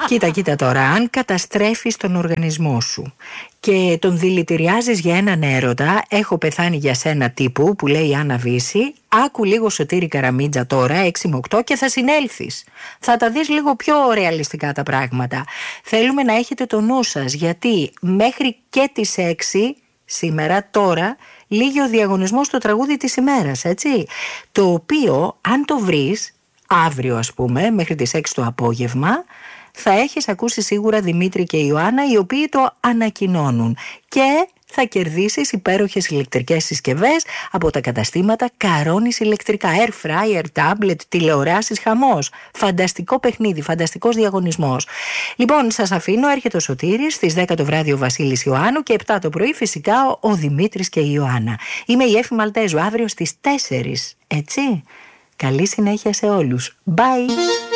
Κοίτα τώρα, αν καταστρέφεις τον οργανισμό σου και τον δηλητηριάζεις για έναν έρωτα, έχω πεθάνει για σένα τύπου που λέει η Άννα Βύση, άκου λίγο Σωτήρη Καραμίτζα τώρα, 6 με 8 και θα συνέλθεις. Θα τα δεις λίγο πιο ρεαλιστικά τα πράγματα. Θέλουμε να έχετε το νου σας, γιατί μέχρι και τις 6 σήμερα, τώρα, λύγει ο διαγωνισμός στο τραγούδι της ημέρας, έτσι. Το οποίο, αν το βρεις, αύριο ας πούμε, μέχρι τις 6 το απόγευμα, θα έχεις ακούσει σίγουρα Δημήτρη και Ιωάννα, οι οποίοι το ανακοινώνουν. Και θα κερδίσεις υπέροχες ηλεκτρικές συσκευές από τα καταστήματα Καρώνης Ηλεκτρικά. Air fryer, tablet, τηλεοράσεις, χαμός. Φανταστικό παιχνίδι, φανταστικός διαγωνισμός. Λοιπόν, σας αφήνω, έρχεται ο Σωτήρης, στις 10 το βράδυ ο Βασίλης Ιωάννου και 7 το πρωί φυσικά ο Δημήτρης και η Ιωάννα. Είμαι η Έφη Μαλτέζου, αύριο στις 4, έτσι. Καλή συνέχεια σε όλους. Bye!